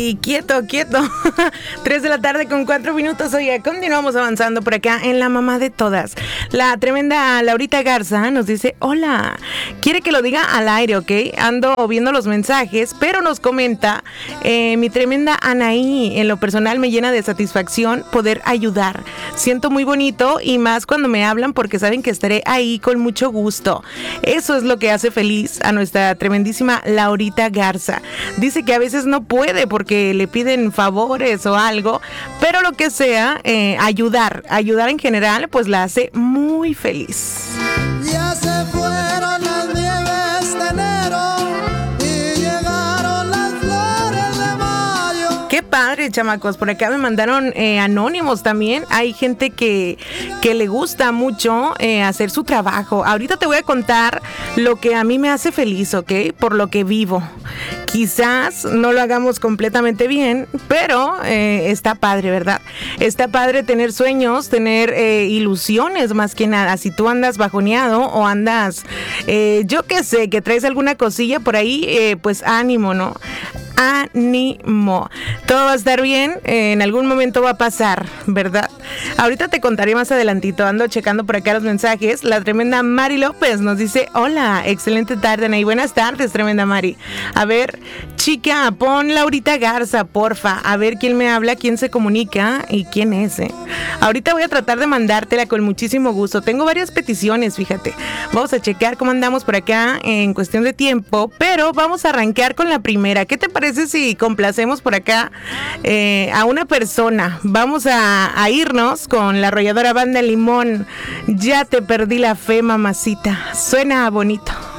Y quieto. 3 de la tarde con 4 minutos. Oiga, continuamos avanzando por acá en la mamá de todas. La tremenda Laurita Garza nos dice, hola, quiere que lo diga al aire, ¿ok? Ando viendo los mensajes, pero nos comenta, mi tremenda Anaí, en lo personal me llena de satisfacción poder ayudar. Siento muy bonito y más cuando me hablan porque saben que estaré ahí con mucho gusto. Eso es lo que hace feliz a nuestra tremendísima Laurita Garza. Dice que a veces no puede porque le piden favores o algo, pero lo que sea, ayudar en general, pues la hace muy feliz. Ya se fueron las nieves de enero y llegaron las flores de mayo. Qué padre, chamacos. Por acá me mandaron anónimos también. Hay gente que le gusta mucho hacer su trabajo. Ahorita te voy a contar lo que a mí me hace feliz, ¿ok? Por lo que vivo. Quizás no lo hagamos completamente bien, pero está padre, ¿verdad? Está padre tener sueños, tener ilusiones más que nada. Si tú andas bajoneado o andas, yo qué sé, que traes alguna cosilla por ahí, pues ánimo, ¿no? Ánimo. Todo va a estar bien, en algún momento va a pasar, ¿verdad? Ahorita te contaré más adelantito, ando checando por acá los mensajes. La tremenda Mari López nos dice, hola, excelente tarde, Anaí. Buenas tardes, tremenda Mari. A ver, chica, pon Laurita Garza, porfa, a ver quién me habla, quién se comunica y quién es, Ahorita voy a tratar de mandártela con muchísimo gusto. Tengo varias peticiones, fíjate. Vamos a checar cómo andamos por acá en cuestión de tiempo, pero vamos a arrancar con la primera. ¿Qué te parece si complacemos por acá a una persona? Vamos a irnos con la arrolladora Banda Limón. Ya te perdí la fe, mamacita. Suena bonito.